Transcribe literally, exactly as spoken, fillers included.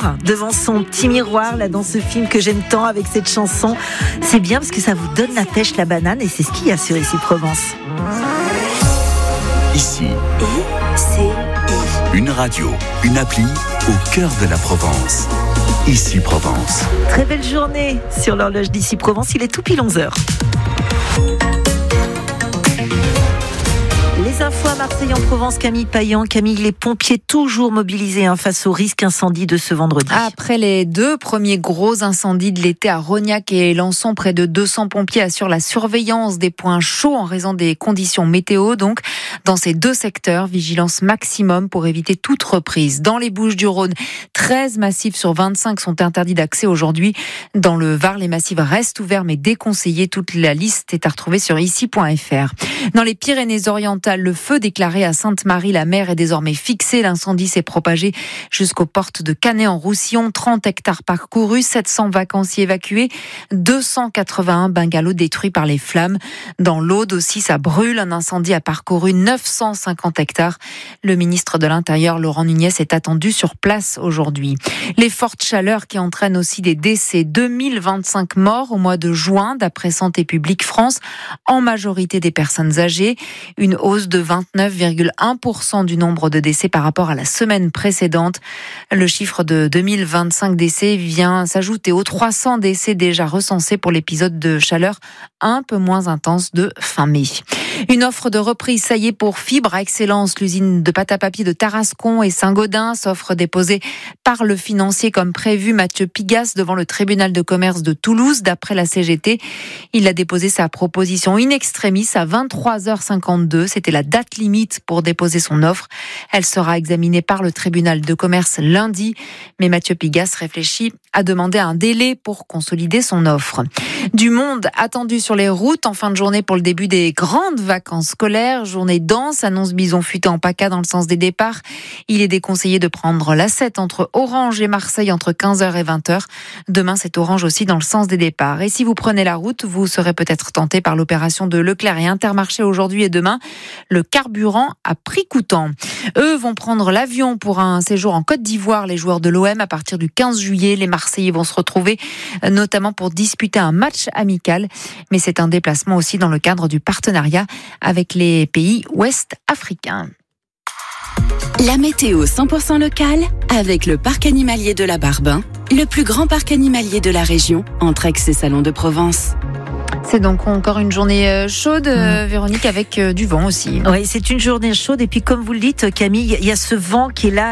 devant son petit miroir là dans ce film que j'aime tant avec cette chanson. C'est bien parce que ça vous donne la pêche, la banane, et c'est ce qu'il y a sur Ici Provence. Ici, I C I. une radio, une appli au cœur de la Provence. Ici Provence. Très belle journée sur l'horloge d'Ici Provence, il est tout pile onze heures. Les infos à Marseille en Provence, Camille Payan. Camille, les pompiers toujours mobilisés hein, face au risque incendie de ce vendredi. Après les deux premiers gros incendies de l'été à Rognac et Lançon, près de deux cents pompiers assurent la surveillance des points chauds en raison des conditions météo. Donc, dans ces deux secteurs, vigilance maximum pour éviter toute reprise. Dans les Bouches-du-Rhône, treize massifs sur vingt-cinq sont interdits d'accès aujourd'hui. Dans le Var, les massifs restent ouverts mais déconseillés. Toute la liste est à retrouver sur ici point f r. Dans les Pyrénées-Orientales, le feu déclaré à Sainte-Marie-la-Mer est désormais fixé. L'incendie s'est propagé jusqu'aux portes de Canet-en-Roussillon. trente hectares parcourus, sept cents vacanciers évacués, deux cent quatre-vingt-un bungalows détruits par les flammes. Dans l'Aude aussi, ça brûle. Un incendie a parcouru neuf cent cinquante hectares. Le ministre de l'Intérieur, Laurent Nunez, est attendu sur place aujourd'hui. Les fortes chaleurs qui entraînent aussi des décès. deux mille vingt-cinq morts au mois de juin, d'après Santé publique France, en majorité des personnes âgées. Une hausse de vingt-neuf virgule un pour cent du nombre de décès par rapport à la semaine précédente. Le chiffre de deux mille vingt-cinq décès vient s'ajouter aux trois cents décès déjà recensés pour l'épisode de chaleur un peu moins intense de fin mai. Une offre de reprise, ça y est, pour Fibre à Excellence. L'usine de pâte à papier de Tarascon et Saint-Gaudens, offre déposée par le financier comme prévu. Mathieu Pigasse devant le tribunal de commerce de Toulouse. D'après la C G T, il a déposé sa proposition in extremis à vingt-trois heures cinquante-deux. C'était la date limite pour déposer son offre. Elle sera examinée par le tribunal de commerce lundi. Mais Mathieu Pigasse réfléchit à demander un délai pour consolider son offre. Du monde attendu sur les routes en fin de journée pour le début des grandes vacances scolaires. Journée dense, annonce Bison Futé en PACA dans le sens des départs. Il est déconseillé de prendre l'A sept entre Orange et Marseille entre quinze heures et vingt heures. Demain, c'est Orange aussi dans le sens des départs. Et si vous prenez la route, vous serez peut-être tenté par l'opération de Leclerc et Intermarché aujourd'hui et demain. Le carburant à prix coûtant. Eux vont prendre l'avion pour un séjour en Côte d'Ivoire. Les joueurs de l'O M à partir du quinze juillet. Les Marseillais vont se retrouver notamment pour disputer un match amical. Mais c'est un déplacement aussi dans le cadre du partenariat avec les pays ouest-africains. La météo cent pour cent locale avec le parc animalier de la Barbin, le plus grand parc animalier de la région, entre Aix et Salon de Provence. C'est donc encore une journée chaude, mmh. Véronique, avec du vent aussi. Oui, c'est une journée chaude. Et puis, comme vous le dites, Camille, il y a ce vent qui est là.